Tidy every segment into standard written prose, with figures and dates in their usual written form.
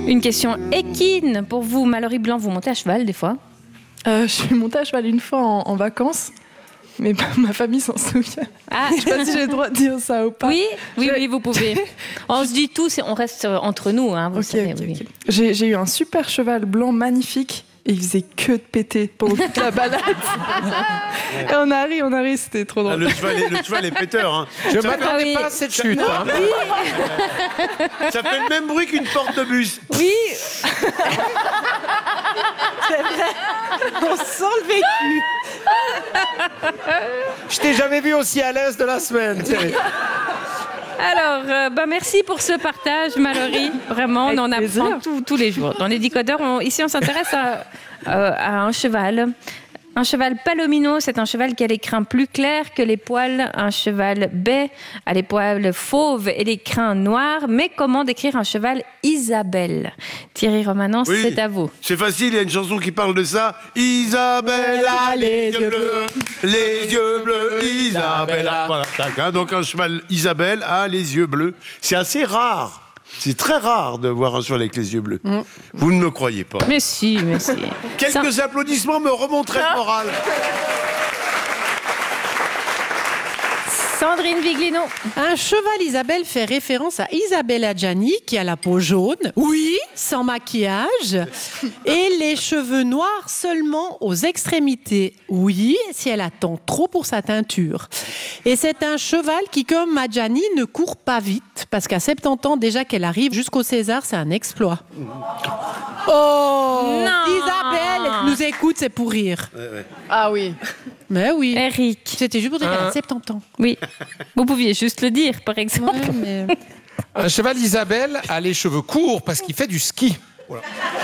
Une question équine pour vous, Mallory Blanc. Vous montez à cheval des fois? Je suis montée à cheval une fois en vacances, mais ma famille s'en souvient. Ah. Je ne sais pas si j'ai le droit de dire ça ou pas. Oui, vous pouvez. On se dit tout, on reste entre nous. Hein, vous savez, Ok. oui. J'ai eu un super cheval blanc magnifique. Et il faisait que de péter pendant toute la balade. Et on a ri, c'était trop drôle. Le cheval est péteur. Hein. Je ne m'attendais pas à cette chute. Hein. Ça fait le même bruit qu'une porte de bus. Oui. C'est vrai. On sent le vécu. Je t'ai jamais vu aussi à l'aise de la semaine, Thierry. Alors, merci pour ce partage, Mallory. Vraiment, on en apprend tous les jours. Dans les décodeurs, ici, on s'intéresse à un cheval. Un cheval palomino, c'est un cheval qui a les crins plus clairs que les poils. Un cheval bai a les poils fauves et les crins noirs. Mais comment décrire un cheval Isabelle? Thierry Romanens, Oui, c'est à vous. C'est facile, il y a une chanson qui parle de ça. Isabelle a les yeux bleus, Isabella. Voilà, tac, hein. Donc un cheval Isabelle a les yeux bleus. C'est assez rare. C'est très rare de voir un cheval avec les yeux bleus. Vous ne me croyez pas. Mais si. Quelques applaudissements me remonteraient le moral. Sandrine Viglino. Un cheval Isabelle fait référence à Isabelle Adjani qui a la peau jaune, oui, sans maquillage, et les cheveux noirs seulement aux extrémités, oui, si elle attend trop pour sa teinture. Et c'est un cheval qui, comme Adjani, ne court pas vite, parce qu'à 70 ans, déjà qu'elle arrive jusqu'au César, c'est un exploit. Oh, non. Isabelle nous écoute, c'est pour rire. Ouais. Ah oui. Mais oui. Eric. C'était juste pour dire qu'elle a 70 ans. Oui. Vous pouviez juste le dire, par exemple. Ouais, mais... Un cheval Isabelle a les cheveux courts parce qu'il fait du ski. Voilà.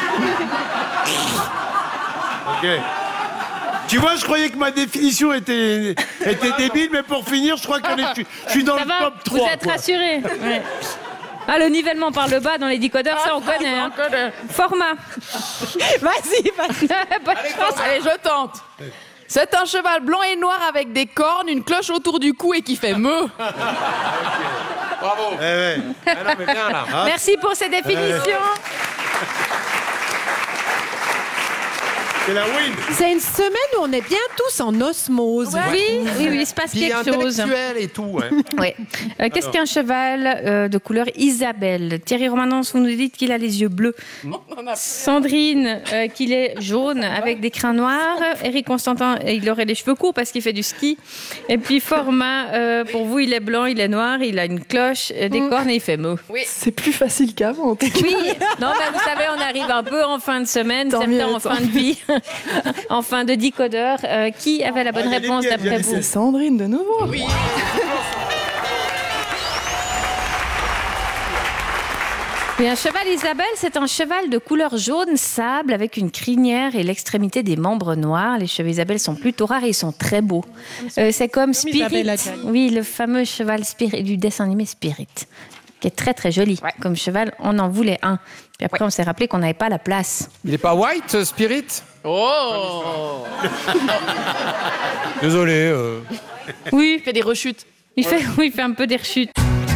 Ok. Tu vois, je croyais que ma définition était débile, mais pour finir, je crois que je suis dans Ça le va, top 3. vous êtes rassurés. Ouais. Ah, le nivellement par le bas dans les décodeurs, ça on connaît. Hein. Format. Vas-y. Bonne chance. Allez, je tente. C'est un cheval blanc et noir avec des cornes, une cloche autour du cou et qui fait meu. Bravo. Ouais. Ah non, mais bien là. Hein? Merci pour ces définitions. C'est la win. C'est une semaine où on est bien tous en osmose. Oui, il se passe Puis quelque chose. intellectuel et tout. Ouais. Oui. Qu'est-ce qu'un cheval de couleur Isabelle? Thierry Romanens, vous nous dites qu'il a les yeux bleus. Sandrine, qu'il est jaune avec des crins noirs. Éric Constantin, il aurait les cheveux courts parce qu'il fait du ski. Et puis Format, pour vous, il est blanc, il est noir, il a une cloche, des cornes et il fait mot. C'est plus facile qu'avant. En tout cas. Oui, non, mais vous savez, on arrive un peu en fin de semaine, Tant certains mieux, en fin de vie, en fin de décodeur. Qui avait la bonne Ah, réponse d'après vous? C'est Sandrine de nouveau. Oui. Et un cheval Isabelle, c'est un cheval de couleur jaune sable avec une crinière et l'extrémité des membres noirs. Les chevaux Isabelle sont plutôt rares et ils sont très beaux. C'est comme Spirit. Isabelle Adjani. Oui, le fameux cheval Spirit du dessin animé Spirit, qui est très très joli. Comme cheval, on en voulait un. Puis après, on s'est rappelé qu'on n'avait pas la place. Il n'est pas white, Spirit? Oh. Désolé. Oui, Il fait des rechutes. il fait un peu des rechutes.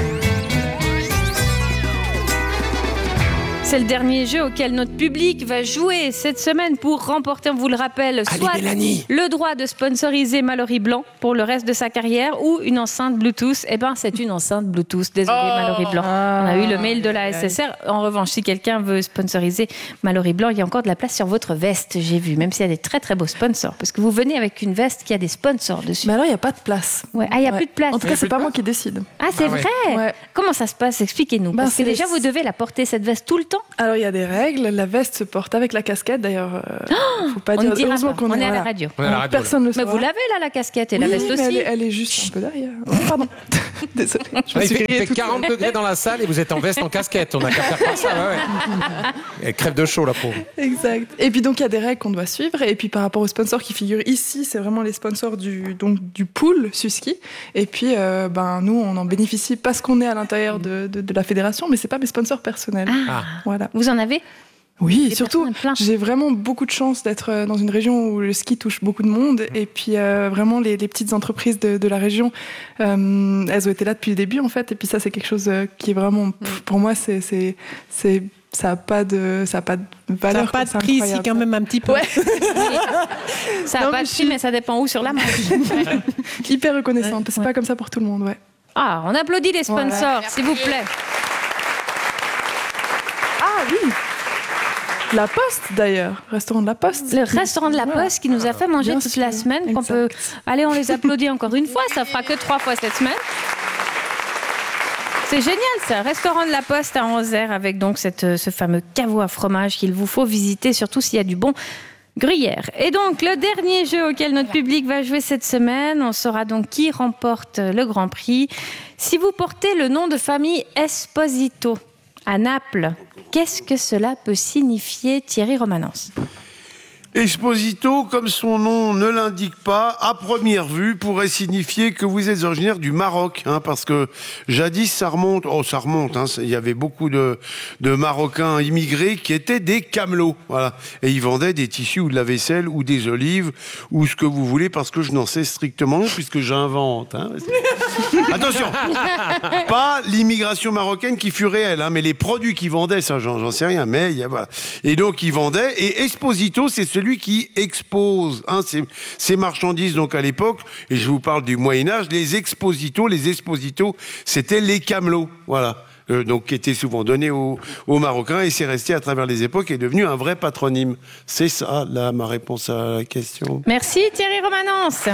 C'est le dernier jeu auquel notre public va jouer cette semaine pour remporter, on vous le rappelle, soit Mélanie. le droit de sponsoriser Mallory Blanc pour le reste de sa carrière ou une enceinte Bluetooth. Eh bien, c'est une enceinte Bluetooth. Désolé, Mallory Blanc. On a eu le mail de la SSR. En revanche, si quelqu'un veut sponsoriser Mallory Blanc, il y a encore de la place sur votre veste, j'ai vu, même s'il y a des très très beaux sponsors. Parce que vous venez avec une veste qui a des sponsors dessus. Mais alors, il n'y a pas de place. Ouais. Ah, il n'y a plus de place. En tout cas, c'est pas moi qui décide. Ah, c'est ouais. vrai Ouais. Comment ça se passe? Expliquez-nous. Bah, Parce que c'est déjà, les- vous devez la porter, cette veste, tout le temps. Alors, il y a des règles. La veste se porte avec la casquette. D'ailleurs, faut pas On dire. ne dira Heureusement pas. qu'on On est à la voilà. radio. On est à la radio, Personne ne le Mais saura. vous l'avez là, la casquette et la Oui, veste mais aussi. elle est juste un peu derrière. Pardon. Désolée. Je me Il suis fait grillée toute 40 seule. degrés dans la salle et vous êtes en veste, en casquette. On n'a qu'à faire comme ça. Ouais. Elle crève de chaud, la pauvre. Exact. Et puis donc il y a des règles qu'on doit suivre. Et puis par rapport aux sponsors qui figurent ici, c'est vraiment les sponsors du pool Suski. Et puis nous on en bénéficie parce qu'on est à l'intérieur de la fédération, mais c'est pas mes sponsors personnels. Ah. Voilà. Vous en avez? Oui, Des surtout personnes plein. j'ai vraiment beaucoup de chance d'être dans une région où le ski touche beaucoup de monde. Et puis vraiment les petites entreprises de la région, elles ont été là depuis le début en fait. Et puis ça c'est quelque chose qui est vraiment pour moi c'est ça a pas de Ça valeur. n'a pas de prix ici quand même un petit peu. Ouais. Ça n'a pas de prix, mais ça dépend où sur la manche. Hyper reconnaissante. C'est pas comme ça pour tout le monde, ouais. Ah, on applaudit les sponsors, Voilà. s'il vous plaît. Ah oui. La Poste d'ailleurs, restaurant de la Poste. Le restaurant de la Poste qui nous a fait manger Bien toute sûr. la semaine. Qu'on Exact. peut... Allez, on les applaudit encore une fois. Ça fera que 3 fois cette semaine. C'est génial, ça. Restaurant de la Poste à Anzère avec donc ce fameux caveau à fromage qu'il vous faut visiter, surtout s'il y a du bon gruyère. Et donc, le dernier jeu auquel notre public va jouer cette semaine, on saura donc qui remporte le Grand Prix. Si vous portez le nom de famille Esposito à Naples, qu'est-ce que cela peut signifier, Thierry Romanens? Esposito, comme son nom ne l'indique pas, à première vue, pourrait signifier que vous êtes originaire du Maroc, parce que jadis, ça remonte, il y avait beaucoup de Marocains immigrés qui étaient des camelots, voilà. Et ils vendaient des tissus ou de la vaisselle ou des olives ou ce que vous voulez, parce que je n'en sais strictement rien, puisque j'invente. Attention, pas l'immigration marocaine qui fut réelle, mais les produits qu'ils vendaient, ça, j'en sais rien, mais voilà. Et donc, ils vendaient, et Esposito, c'est celui qui expose ces marchandises, donc à l'époque, et je vous parle du Moyen-Âge, les Espositos, c'était les camelots, voilà. Donc qui était souvent donné aux Marocains, et c'est resté à travers les époques et est devenu un vrai patronyme. C'est ça, là, ma réponse à la question. Merci Thierry Romanens.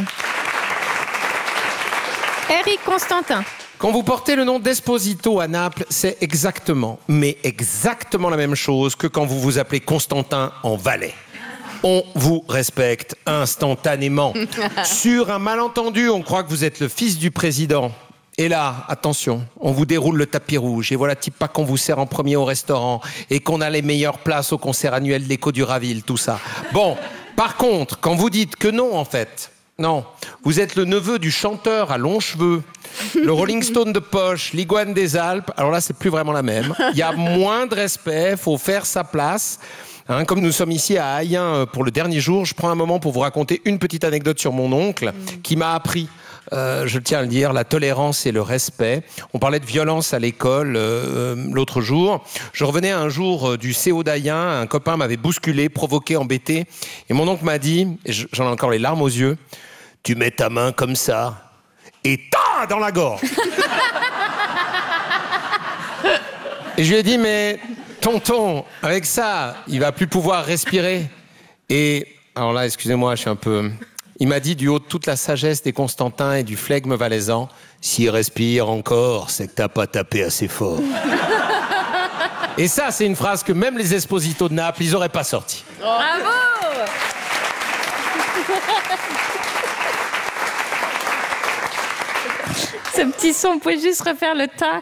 Eric Constantin. Quand vous portez le nom d'Esposito à Naples, c'est exactement la même chose que quand vous vous appelez Constantin en Valais. On vous respecte instantanément. Sur un malentendu, on croit que vous êtes le fils du président. Et là, attention, on vous déroule le tapis rouge. Et voilà, type pas qu'on vous sert en premier au restaurant et qu'on a les meilleures places au concert annuel de l'Écho du Raville, tout ça. Bon, par contre, quand vous dites que non, en fait, non, vous êtes le neveu du chanteur à longs cheveux, le Rolling Stone de poche, l'iguane des Alpes, alors là, c'est plus vraiment la même. Il y a moins de respect, faut faire sa place. Comme nous sommes ici à Ayen pour le dernier jour, je prends un moment pour vous raconter une petite anecdote sur mon oncle qui m'a appris, je tiens à le dire, la tolérance et le respect. On parlait de violence à l'école l'autre jour. Je revenais un jour du CO d'Ayen, un copain m'avait bousculé, provoqué, embêté, et mon oncle m'a dit, et j'en ai encore les larmes aux yeux, « Tu mets ta main comme ça et ta dans la gorge !» Et je lui ai dit, mais tonton, avec ça, il va plus pouvoir respirer. Et, alors là, excusez-moi, je suis un peu... Il m'a dit, du haut de toute la sagesse des Constantins et du flegme valaisan, s'il respire encore, c'est que t'as pas tapé assez fort. Et ça, c'est une phrase que même les Espositos de Naples, ils auraient pas sorti. Bravo. Ce petit son, vous pouvez juste refaire le tas.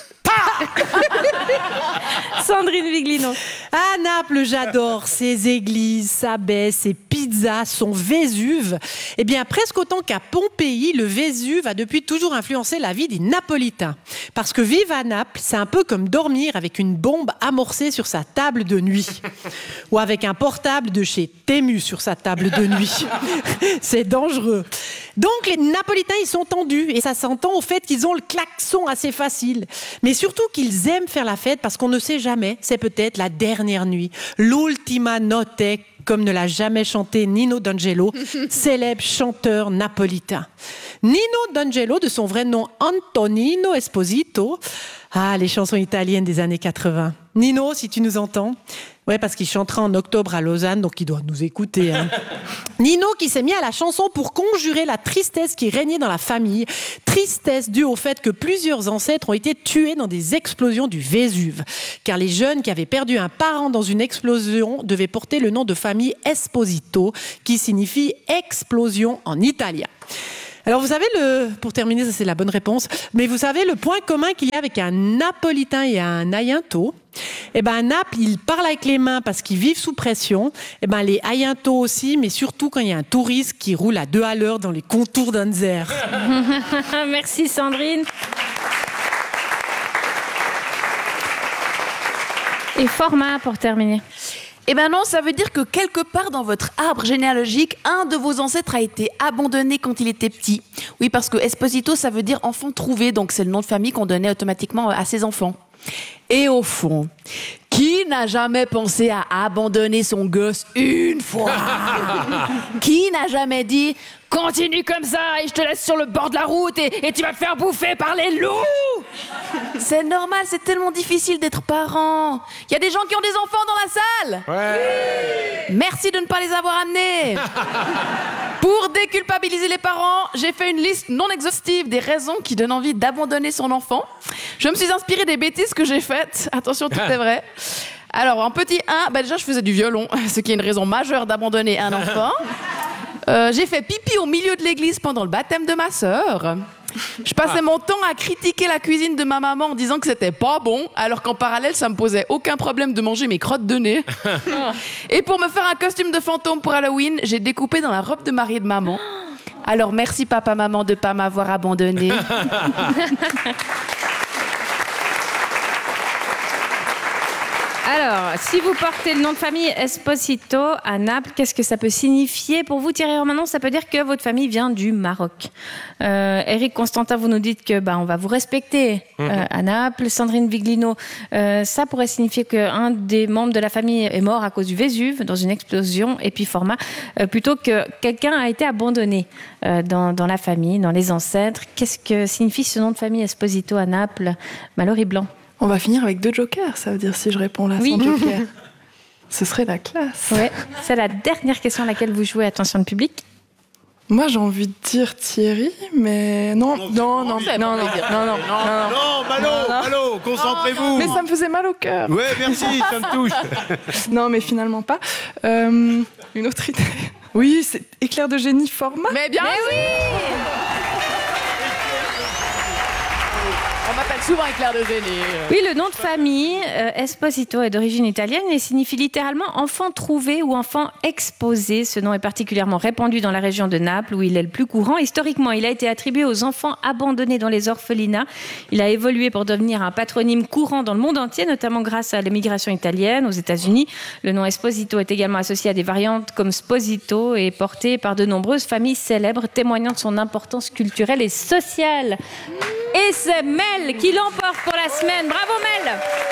Sandrine Viglino. À Naples, j'adore ses églises, sa baie, ses pizzas, son Vésuve. Eh bien, presque autant qu'à Pompéi, le Vésuve a depuis toujours influencé la vie des Napolitains. Parce que vivre à Naples, c'est un peu comme dormir avec une bombe amorcée sur sa table de nuit. Ou avec un portable de chez Temu sur sa table de nuit. C'est dangereux. Donc, les Napolitains, ils sont tendus. Et ça s'entend au fait qu'ils ont le klaxon assez facile. Mais surtout qu'ils aiment faire la fête parce qu'on ne sait jamais. C'est peut-être la dernière nuit. L'ultima notte, comme ne l'a jamais chanté Nino D'Angelo, célèbre chanteur napolitain. Nino D'Angelo, de son vrai nom Antonino Esposito. Ah, les chansons italiennes des années 80. Nino, si tu nous entends. Ouais, parce qu'il chantera en octobre à Lausanne, donc il doit nous écouter. Nino qui s'est mis à la chanson pour conjurer la tristesse qui régnait dans la famille. Tristesse due au fait que plusieurs ancêtres ont été tués dans des explosions du Vésuve. Car les jeunes qui avaient perdu un parent dans une explosion devaient porter le nom de famille Esposito, qui signifie explosion en italien. Alors vous savez, pour terminer, ça c'est la bonne réponse, mais vous savez le point commun qu'il y a avec un Napolitain et un Ayento? Eh ben, à Naples, ils parlent avec les mains parce qu'ils vivent sous pression. Eh ben, les Ayentos aussi, mais surtout quand il y a un touriste qui roule à 2 à l'heure dans les contours d'Anzère. Merci Sandrine. Et format pour terminer. Eh ben non, ça veut dire que quelque part dans votre arbre généalogique, un de vos ancêtres a été abandonné quand il était petit. Oui, parce que Esposito, ça veut dire enfant trouvé, donc c'est le nom de famille qu'on donnait automatiquement à ses enfants. Et au fond, qui n'a jamais pensé à abandonner son gosse une fois? Qui n'a jamais dit « Continue comme ça et je te laisse sur le bord de la route et tu vas te faire bouffer par les loups !» C'est normal, c'est tellement difficile d'être parent. Il y a des gens qui ont des enfants dans la salle. Ouais. Merci de ne pas les avoir amenés. Pour déculpabiliser les parents, j'ai fait une liste non exhaustive des raisons qui donnent envie d'abandonner son enfant. Je me suis inspirée des bêtises que j'ai faites. Attention, tout est vrai. Alors, en petit 1, déjà, je faisais du violon, ce qui est une raison majeure d'abandonner un enfant. J'ai fait pipi au milieu de l'église pendant le baptême de ma sœur. Je passais mon temps à critiquer la cuisine de ma maman en disant que c'était pas bon, alors qu'en parallèle, ça me posait aucun problème de manger mes crottes de nez. Et pour me faire un costume de fantôme pour Halloween, j'ai découpé dans la robe de mariée de maman. Alors merci papa, maman de pas m'avoir abandonnée. Alors, si vous portez le nom de famille Esposito à Naples, qu'est-ce que ça peut signifier pour vous, Thierry Romanon? Ça peut dire que votre famille vient du Maroc. Éric Constantin, vous nous dites que on va vous respecter à Naples. Sandrine Viglino, ça pourrait signifier qu'un des membres de la famille est mort à cause du Vésuve dans une explosion. Et puis format, plutôt que quelqu'un a été abandonné dans la famille, dans les ancêtres. Qu'est-ce que signifie ce nom de famille Esposito à Naples, Mallory Blanc? On va finir avec 2 jokers, ça veut dire si je réponds là sans joker. Ce serait la classe. Ouais, c'est la dernière question à laquelle vous jouez. Attention le public. Moi, j'ai envie de dire Thierry, mais non, non, Malo, concentrez-vous. Mais ça me faisait mal au cœur. Ouais, merci, ça me touche. Non, mais finalement pas. Une autre idée. Oui, c'est Éclair de génie format. Mais bien oui. On m'appelle souvent Éclair de génie. Oui, le nom de famille, Esposito, est d'origine italienne et signifie littéralement enfant trouvé ou enfant exposé. Ce nom est particulièrement répandu dans la région de Naples où il est le plus courant. Historiquement, il a été attribué aux enfants abandonnés dans les orphelinats. Il a évolué pour devenir un patronyme courant dans le monde entier, notamment grâce à l'immigration italienne aux États-Unis. Le nom Esposito est également associé à des variantes comme Sposito et porté par de nombreuses familles célèbres, témoignant de son importance culturelle et sociale. Et c'est Mel qui l'emporte pour la semaine. Bravo Mel!